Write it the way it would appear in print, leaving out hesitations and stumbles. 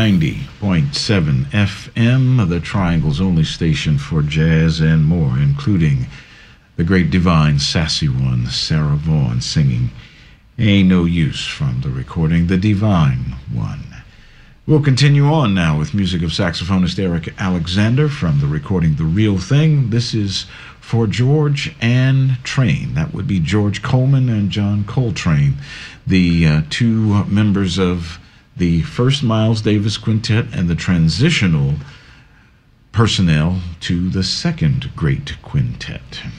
90.7 FM, the Triangle's only station for jazz and more, including the great divine sassy one, Sarah Vaughan, singing Ain't No Use from the recording The Divine One. We'll continue on now with music of saxophonist Eric Alexander from the recording The Real Thing. This is For George and Train. That would be George Coleman and John Coltrane, the two members of the first Miles Davis Quintet and the transitional personnel to the second great quintet.